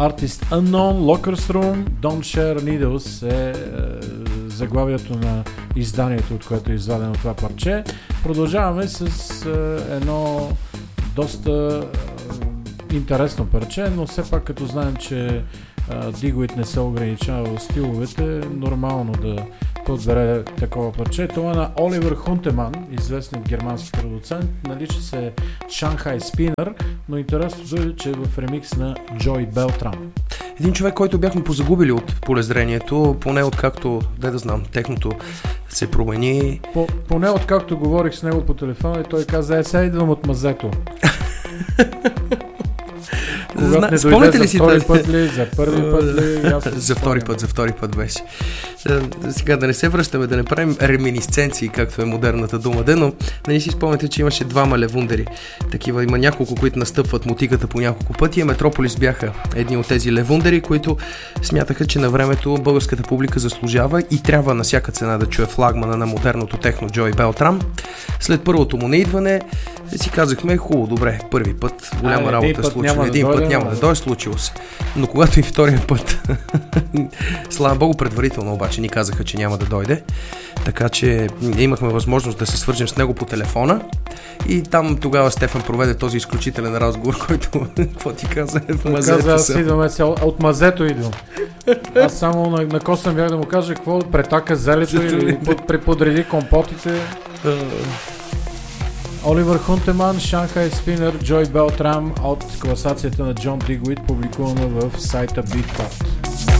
Artist Unknown, Lockers Room, Don't Share Needles е заглавието на изданието, от което е извадено това парче. Продължаваме с едно доста интересно парче, но все пак като знаем, че Digweed не се ограничава в стиловете, нормално да подбере такова парче. Това е на Оливер Хунтеман, известен германски продуцент, нарича се Shanghai Spinner, но интересното е, че е в ремикс на Джой Белтрам. Един човек, който бяхме позагубили от полезрението, поне откакто, да знам, техното се промени. Поне откакто говорих с него по телефона и той каза, сега идвам от мазето. Когато не дойде за втори път ли, за първи път ли? За втори път беше. Сега да не се връщаме, да не правим реминисценции, както е модерната дума, но да не си спомняте, че имаше двама левундери. Такива има няколко, които настъпват мотиката по няколко пъти, а Метрополис бяха едни от тези левундери, които смятаха, че на времето българската публика заслужава и трябва на всяка цена да чуе флагмана на модерното техно Джой Белтрам. След първото му неидване си казахме, хубаво, добре, първи път, голяма работа случва, един път няма да дойде, случило се. Но когато и втория път, слава Богу, предварително обаче ни казаха, че няма да дойде, така че имахме възможност да се свържем с него по телефона и там тогава Стефан проведе този изключителен разговор, който, какво ти каза? Каза, аз идвам, от мазето идвам. Аз само на косъм бях да му кажа какво претака зелето или преподреди компотите. Оливер Хунтеман, Shanghai Spinner, Джой Белтрам от класацията на Джон Дигуид, публикувана в сайта Beatport.